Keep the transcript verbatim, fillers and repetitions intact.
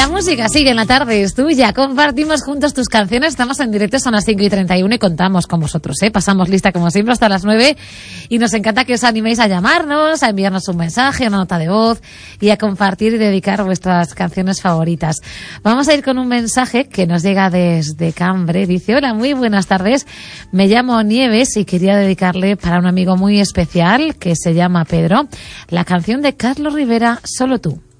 La música sigue en la tarde, es tuya. Compartimos juntos tus canciones. Estamos en directo, son las cinco y treinta y uno y contamos con vosotros, ¿eh? Pasamos lista como siempre hasta las nueve y nos encanta que os animéis a llamarnos, a enviarnos un mensaje, una nota de voz y a compartir y dedicar vuestras canciones favoritas. Vamos a ir con un mensaje que nos llega desde Cambre. Dice: hola, muy buenas tardes. Me llamo Nieves y quería dedicarle para un amigo muy especial que se llama Pedro la canción de Carlos Rivera, Solo tú.